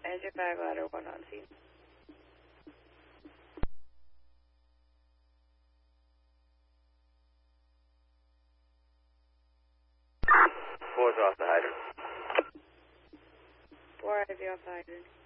Engine 5 ladder 1 on scene. Four's off the hydrant. 4 IV off the hydrant.